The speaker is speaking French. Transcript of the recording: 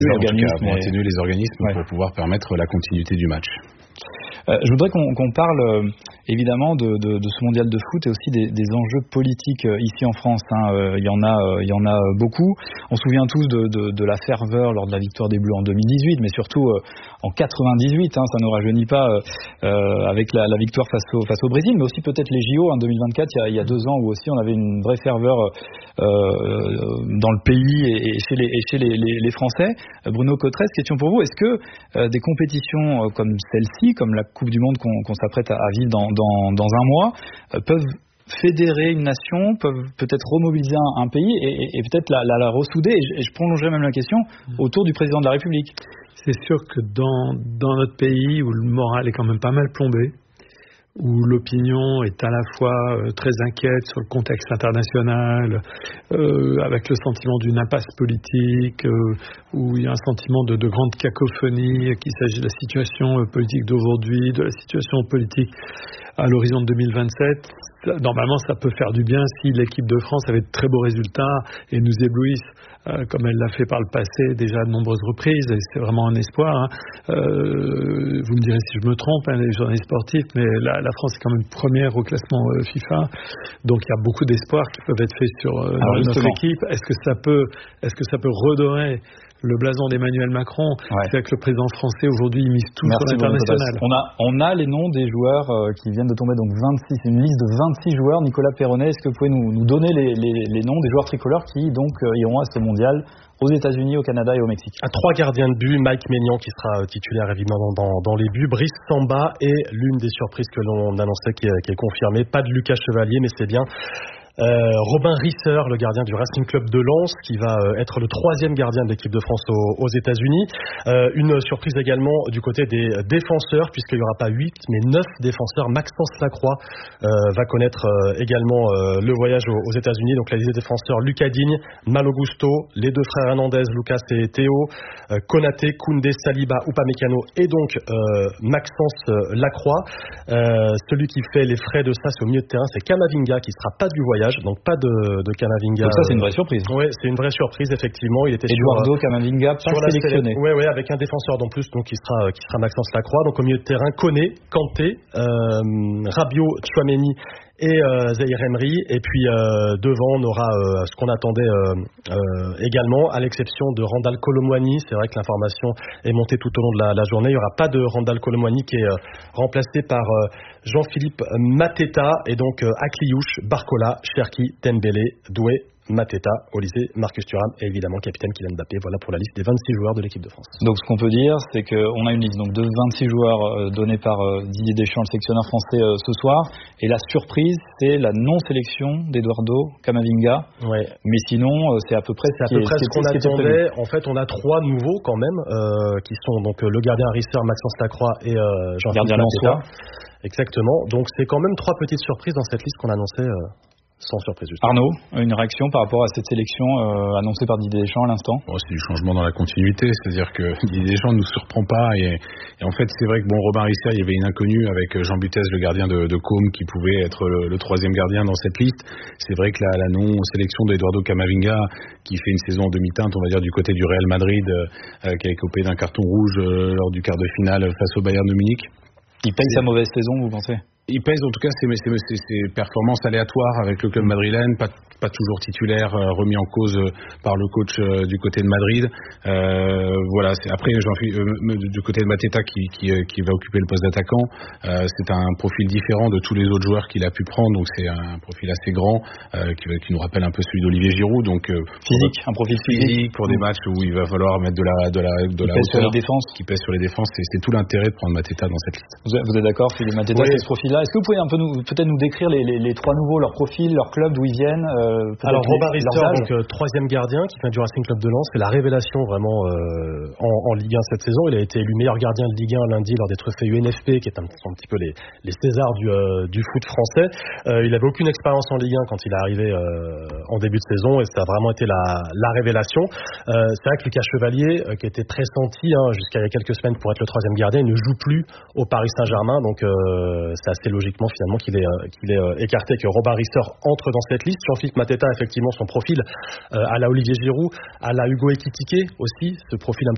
atténuer les organismes pour pouvoir permettre la continuité du match. Je voudrais qu'on parle évidemment de ce mondial de foot et aussi des enjeux politiques ici en France. Il y en a beaucoup. On se souvient tous de la ferveur lors de la victoire des Bleus en 2018, mais surtout en 98. Ça ne nous rajeunit pas avec la victoire face au Brésil, mais aussi peut-être les JO en 2024. Il y a 2 ans où aussi on avait une vraie ferveur dans le pays et chez les Français. Bruno Cotrez, question pour vous. Est-ce que des compétitions comme celle-ci, comme la Coupe du Monde qu'on s'apprête à vivre dans un mois, peuvent fédérer une nation, peuvent peut-être remobiliser un pays et peut-être la ressouder, et je prolongerai même la question, autour du président de la République? C'est sûr que dans notre pays où le moral est quand même pas mal plombé, où l'opinion est à la fois très inquiète sur le contexte international, avec le sentiment d'une impasse politique, où il y a un sentiment de grande cacophonie, qu'il s'agit de la situation politique d'aujourd'hui, de la situation politique à l'horizon de 2027. Normalement, ça peut faire du bien si l'équipe de France avait de très beaux résultats et nous éblouisse, comme elle l'a fait par le passé déjà de nombreuses reprises, et c'est vraiment un espoir. Vous me direz si je me trompe, les journalistes sportifs, mais la France est quand même première au classement FIFA, donc il y a beaucoup d'espoirs qui peuvent être faits sur notre équipe. Est-ce que ça peut redorer le blason d'Emmanuel Macron? C'est que le président français aujourd'hui il mise tout sur l'international. On a les noms des joueurs qui viennent de tomber, donc 26, une liste de 26 joueurs. Nicolas Perronnet, est-ce que vous pouvez nous donner les noms des joueurs tricolores qui donc iront à ce mondial aux États-Unis, au Canada et au Mexique? À 3 gardiens de but, Mike Maignan qui sera titulaire évidemment dans les buts, Brice Samba et l'une des surprises que l'on annonçait qui est confirmée, pas de Lucas Chevalier, mais c'est bien Robin Risser, le gardien du Racing Club de Lens, qui va être le 3e gardien de l'équipe de France aux États-Unis. Une surprise également du côté des défenseurs, puisqu'il n'y aura pas 8 mais 9 défenseurs. Maxence Lacroix va connaître également le voyage aux États-Unis. Donc la liste des défenseurs: Lucas Digne, Malo Gusto, les 2 frères Hernandez, Lucas et Théo, Konaté, Koundé, Saliba, Upamecano et donc Maxence Lacroix. Celui qui fait les frais de ça, c'est au milieu de terrain, c'est Camavinga, qui sera pas du voyage, donc pas de Camavinga. Donc ça, c'est une vraie surprise. Oui, c'est une vraie surprise, effectivement. Il était Eduardo Camavinga, pas sélectionné. Oui, avec un défenseur en plus, donc qui sera Maxence Lacroix. Donc au milieu de terrain, Koné, Kanté, Rabiot, Tchouaméni et Zahir Emery. Et puis devant, on aura ce qu'on attendait également, à l'exception de Randal Kolo Muani. C'est vrai que l'information est montée tout au long de la journée. Il n'y aura pas de Randal Kolo Muani, qui est remplacé par Jean-Philippe Mateta, et donc Akliouche, Barcola, Cherki, Dembélé, Doué, Mateta, Olysée, Marcus Thuram et évidemment capitaine Kylian Mbappé. Voilà pour la liste des 26 joueurs de l'équipe de France. Donc ce qu'on peut dire, c'est qu'on a une liste de 26 joueurs donnée par Didier Deschamps, le sélectionneur français, ce soir. Et la surprise, c'est la non-sélection d'Eduardo Camavinga. Ouais. Mais sinon, c'est à peu près ce qu'on attendait. En fait, on a 3 nouveaux quand même, qui sont donc le gardien Risser, Maxence Lacroix et Jean-Philippe Mateta. Exactement. Donc c'est quand même 3 petites surprises dans cette liste qu'on annonçait. Sans surprise. Arnaud, une réaction par rapport à cette sélection annoncée par Didier Deschamps à l'instant? C'est du changement dans la continuité, c'est-à-dire que Didier Deschamps ne nous surprend pas, et en fait c'est vrai que Robin Risser, il y avait une inconnue avec Jean Butez, le gardien de Côme, qui pouvait être le 3e gardien dans cette liste. C'est vrai que la non-sélection d'Eduardo Camavinga, qui fait une saison en demi-teinte, on va dire, du côté du Real Madrid, qui a écopé d'un carton rouge lors du quart de finale face au Bayern de Munich. Il paye sa mauvaise saison, vous pensez? Il pèse en tout cas ses performances aléatoires avec le club madrilène, pas toujours titulaire, remis en cause par le coach du côté de Madrid. Voilà. Après, du côté de Mateta qui va occuper le poste d'attaquant, c'est un profil différent de tous les autres joueurs qu'il a pu prendre. Donc c'est un profil assez grand qui nous rappelle un peu celui d'Olivier Giroud. Donc un profil physique pour des matchs où il va falloir mettre de la hauteur, sur les défenses. Qui pèse sur les défenses. C'est tout l'intérêt de prendre Mateta dans cette liste. Vous êtes d'accord, Philippe Mateta, c'est ce profil-là? Est-ce que vous pouvez un peu peut-être nous décrire les 3 nouveaux, leur profil, leur club, d'où ils viennent? Alors Robin Risser, donc 3e gardien, qui vient du Racing Club de Lens, c'est la révélation vraiment en Ligue 1 cette saison. Il a été élu meilleur gardien de Ligue 1 lundi lors des trophées UNFP, qui est un petit peu les Césars du foot français. Il n'avait aucune expérience en Ligue 1 quand il est arrivé en début de saison, et ça a vraiment été la révélation. C'est vrai que Lucas Chevalier, qui était pressenti jusqu'à il y a quelques semaines pour être le 3e gardien, il ne joue plus au Paris Saint-Germain, donc c'est assez logiquement finalement qu'il est écarté, que Robin Risser entre dans cette liste. Jean-Philippe Mateta, effectivement, son profil à la Olivier Giroud, à la Hugo Ekitike aussi, ce profil un